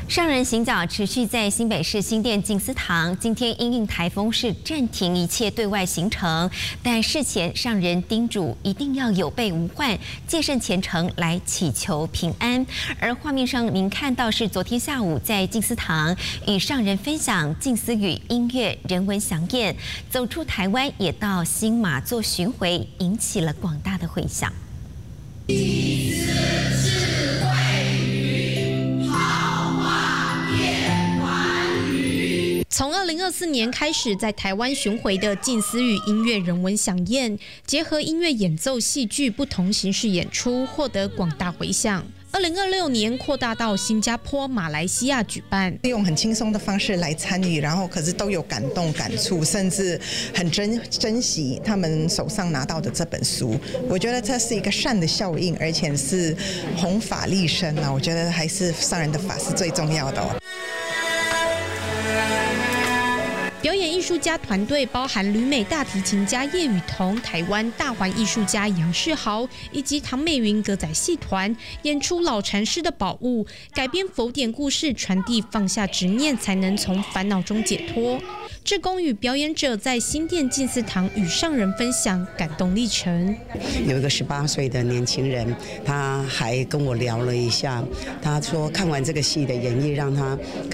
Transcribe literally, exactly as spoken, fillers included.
上人行脚持续在新北市新店静思堂，今天因应台风是暂停一切对外行程，但事前上人叮嘱一定要有备无患，戒慎虔诚来祈求平安。而画面上您看到是昨天下午在静思堂与上人分享静思语音乐人文飨宴，走出台湾也到新马做巡回，引起了广大的回响。 从二零二四年开始，在台湾巡回的静思语音乐人文飨宴，结合音乐演奏、戏剧不同形式演出，获得广大回响。 二零二六年扩大到新加坡、马来西亚举办， 用很轻松的方式来参与，然后可是都有感动、感触，甚至很珍珍惜他们手上拿到的这本书。我觉得这是一个善的效应，而且是弘法利生啊！我觉得还是上人的法是最重要的哦。 表演艺术家团队包含旅美大提琴家叶雨桐、台湾大环艺术家杨世豪以及唐美云歌仔戏团，演出老禅师的宝物，改编佛典故事，传递放下执念，才能从烦恼中解脱。志工与表演者在新店静思堂与上人分享感动历程。 有一个十八岁的年轻人，他还跟我聊了一下，他说看完这个戏的演绎，让他